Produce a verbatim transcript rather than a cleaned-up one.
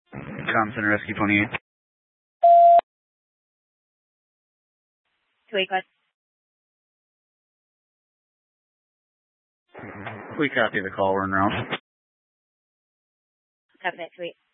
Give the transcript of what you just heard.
Com Center Rescue twenty-eight. two eight, go ahead. We copy the call. We're en route. Copy that, two eight.